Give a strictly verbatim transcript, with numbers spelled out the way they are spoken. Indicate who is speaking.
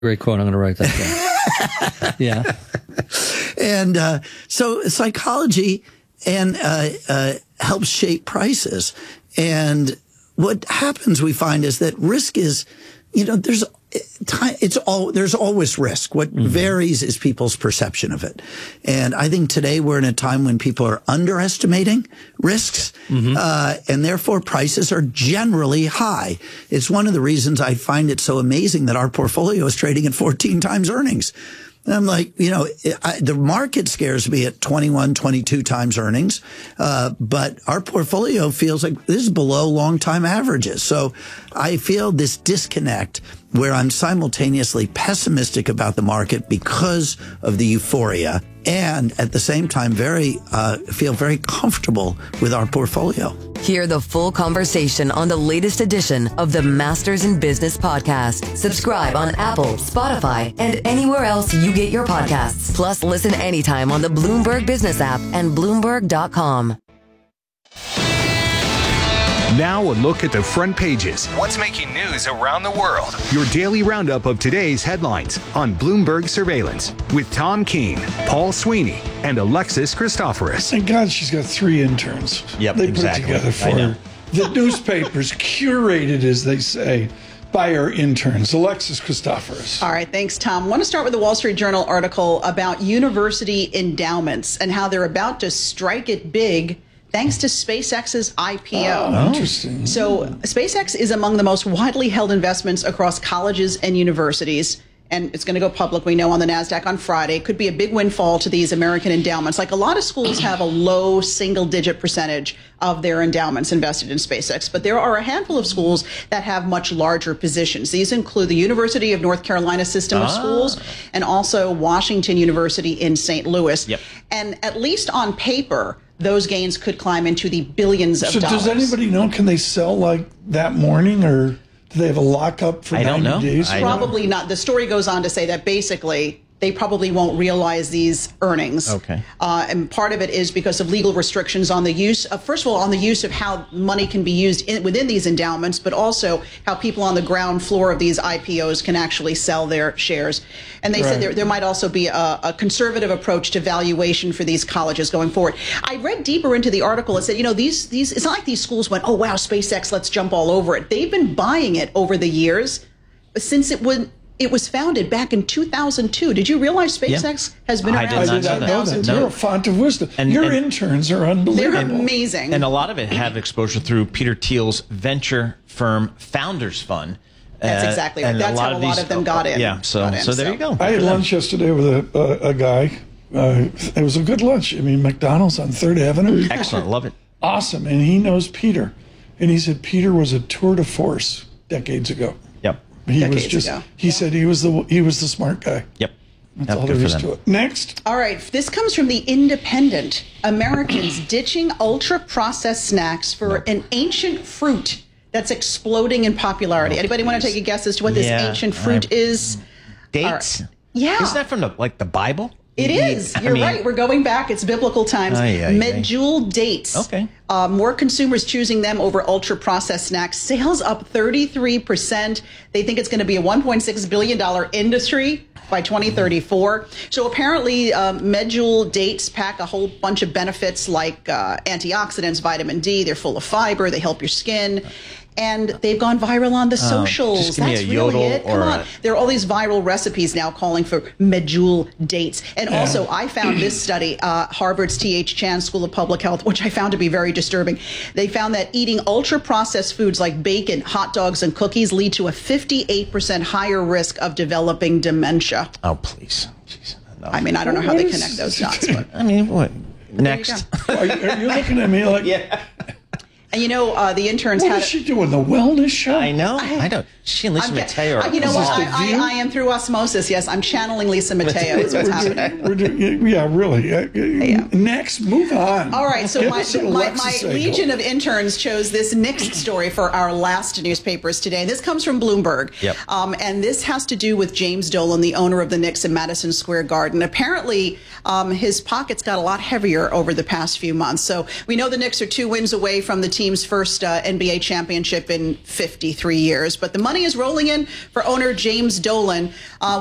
Speaker 1: Great quote. I'm going to write that down. Yeah.
Speaker 2: And uh, so psychology and uh, uh, helps shape prices. And what happens, we find, is that risk is, you know, there's it's all there's always risk. What mm-hmm. varies is people's perception of it. And I think today we're in a time when people are underestimating risks, mm-hmm. uh, and therefore prices are generally high. It's one of the reasons I find it so amazing that our portfolio is trading at fourteen times earnings. And I'm like, you know, I, the market scares me at twenty-one, twenty-two times earnings, uh, but our portfolio feels like this is below long-time averages. So I feel this disconnect where I'm simultaneously pessimistic about the market because of the euphoria, and at the same time, very uh, feel very comfortable with our portfolio.
Speaker 3: Hear the full conversation on the latest edition of the Masters in Business podcast. Subscribe on Apple, Spotify, and anywhere else you get your podcasts. Plus, listen anytime on the Bloomberg Business app and Bloomberg dot com.
Speaker 4: Now a look at the front pages.
Speaker 5: What's making news around the world?
Speaker 4: Your daily roundup of today's headlines on Bloomberg Surveillance with Tom Keene, Paul Sweeney, and Alexis Christoforous.
Speaker 6: Thank God she's got three interns.
Speaker 7: Yep,
Speaker 6: they
Speaker 7: exactly.
Speaker 6: put it together for her. The newspaper's curated, as they say, by our interns. Alexis Christoforous.
Speaker 8: All right, thanks, Tom. I want to start with the Wall Street Journal article about university endowments and how they're about to strike it big thanks to SpaceX's I P O.
Speaker 6: Oh, interesting.
Speaker 8: So SpaceX is among the most widely held investments across colleges and universities, and it's going to go public, we know, on the NASDAQ on Friday. It could be a big windfall to these American endowments. Like, a lot of schools have a low single-digit percentage of their endowments invested in SpaceX, but there are a handful of schools that have much larger positions. These include the University of North Carolina System of
Speaker 7: Ah.
Speaker 8: Schools and also Washington University in Saint Louis.
Speaker 7: Yep.
Speaker 8: And at least on paper, those gains could climb into the billions of
Speaker 6: so
Speaker 8: dollars.
Speaker 6: does anybody know, can they sell like that morning, or do they have a lockup for
Speaker 7: I don't
Speaker 6: ninety
Speaker 7: know.
Speaker 6: days?
Speaker 7: I
Speaker 8: Probably not. The story goes on to say that basically they probably won't realize these earnings.
Speaker 7: Okay.
Speaker 8: Uh, and part of it is because of legal restrictions on the use of, first of all, on the use of how money can be used in, within these endowments, but also how people on the ground floor of these I P Os can actually sell their shares. And they
Speaker 6: Right.
Speaker 8: said there, there might also be a, a conservative approach to valuation for these colleges going forward. I read deeper into the article. It said, you know, these, these, it's not like these schools went, oh, wow, SpaceX, let's jump all over it. They've been buying it over the years since it would, It was founded back in two thousand two. Did you realize SpaceX
Speaker 7: Yeah.
Speaker 8: has been
Speaker 7: I
Speaker 8: around
Speaker 7: did
Speaker 6: I
Speaker 8: since
Speaker 6: did not know that.
Speaker 8: two thousand two?
Speaker 6: You're a font of wisdom.
Speaker 7: And-
Speaker 6: Your
Speaker 7: and-
Speaker 6: interns are
Speaker 8: They're
Speaker 6: unbelievable.
Speaker 8: amazing.
Speaker 7: And a lot of it have exposure through Peter Thiel's venture firm Founders Fund.
Speaker 8: That's
Speaker 7: Uh,
Speaker 8: exactly right.
Speaker 7: and
Speaker 8: That's how a lot
Speaker 7: these-
Speaker 8: of them got in.
Speaker 7: Yeah, so
Speaker 8: Got in,
Speaker 7: so there
Speaker 8: so.
Speaker 7: you go.
Speaker 6: I had lunch yesterday with a, a, a guy. Uh, it was a good lunch. I mean, McDonald's on Third Avenue.
Speaker 7: Excellent, love it.
Speaker 6: Awesome. And he knows Peter. And he said Peter was a tour de force decades ago.
Speaker 7: Yep,
Speaker 6: He
Speaker 8: Decades
Speaker 6: was just.
Speaker 8: ago.
Speaker 6: He
Speaker 8: Yeah.
Speaker 6: said he was the he was the smart guy.
Speaker 7: yep.
Speaker 6: That's
Speaker 7: Yep,
Speaker 6: all
Speaker 7: good
Speaker 6: there
Speaker 7: for
Speaker 6: is
Speaker 7: them.
Speaker 6: to it. Next.
Speaker 8: All right, this comes from The Independent. Americans ditching ultra-processed snacks for an ancient fruit that's exploding in popularity. Anybody want to take a guess as to what this
Speaker 7: Yeah,
Speaker 8: ancient fruit
Speaker 7: I-
Speaker 8: is?
Speaker 7: Dates?
Speaker 8: Yeah.
Speaker 7: Isn't that from the like the Bible?
Speaker 8: It
Speaker 7: You-
Speaker 8: is.
Speaker 7: I
Speaker 8: You're
Speaker 7: mean,
Speaker 8: right. We're going back. It's biblical times.
Speaker 7: Ay, ay, ay.
Speaker 8: Medjool dates.
Speaker 7: Okay.
Speaker 8: Uh, more consumers choosing them over ultra-processed snacks. Sales up thirty-three percent. They think it's going to be a one point six billion dollars industry by twenty thirty-four. So apparently, um, Medjool dates pack a whole bunch of benefits like uh, antioxidants, vitamin D. They're full of fiber. They help your skin. And they've gone viral on the socials.
Speaker 7: just give me
Speaker 8: That's
Speaker 7: a
Speaker 8: really
Speaker 7: yodel
Speaker 8: it. Come
Speaker 7: or
Speaker 8: on.
Speaker 7: a-
Speaker 8: There are all these viral recipes now calling for Medjool dates. And also, I found this study, uh, Harvard's T H Chan School of Public Health, which I found to be very disturbing. They found that eating ultra-processed foods like bacon, hot dogs, and cookies lead to a fifty-eight percent higher risk of developing dementia.
Speaker 7: Oh please. Jeez. No.
Speaker 8: I mean, I don't know how
Speaker 6: What
Speaker 8: they
Speaker 6: is-
Speaker 8: connect those dots, but
Speaker 7: I mean, what?
Speaker 8: there you
Speaker 7: Next.
Speaker 8: go.
Speaker 6: Are you, are you looking at me like?
Speaker 7: Yeah.
Speaker 8: And you know, uh, the interns
Speaker 6: What
Speaker 8: had
Speaker 6: is she doing? The wellness show?
Speaker 7: I know. I know. She and Lisa
Speaker 8: I'm get-
Speaker 7: Mateo are.
Speaker 8: uh, you know
Speaker 6: Is
Speaker 8: what?
Speaker 6: this
Speaker 8: I,
Speaker 6: the view?
Speaker 8: I, I am through osmosis. Yes, I'm channeling Lisa Mateo. Is what's happening.
Speaker 6: We're doing, yeah, really. Uh, Next, move on.
Speaker 8: All right, so
Speaker 6: Give
Speaker 8: my,
Speaker 6: us an
Speaker 8: my,
Speaker 6: Alexis
Speaker 8: my
Speaker 6: angle.
Speaker 8: legion of interns chose this next story for our last newspapers today. This comes from Bloomberg.
Speaker 7: Yep.
Speaker 8: Um, and this has to do with James Dolan, the owner of the Knicks in Madison Square Garden. Apparently, um, his pockets got a lot heavier over the past few months. So we know the Knicks are two wins away from the team's first uh, N B A championship in fifty-three years. But the money is rolling in for owner James Dolan. Uh,